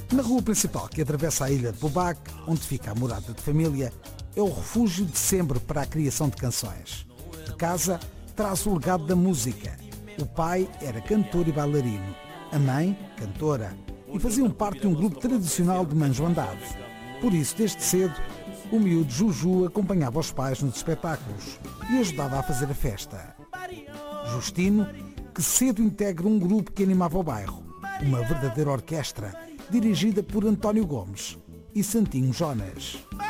Na rua principal que atravessa a ilha de Bubaque, onde fica a morada de família, é o refúgio de sempre para a criação de canções. De casa, traz o legado da música. O pai era cantor e bailarino, a mãe, cantora, e faziam parte de um grupo tradicional de manjo andado. Por isso, desde cedo, o miúdo Juju acompanhava os pais nos espetáculos e ajudava a fazer a festa. Justino, que cedo integra um grupo que animava o bairro, uma verdadeira orquestra, dirigida por António Gomes e Santinho Jonas.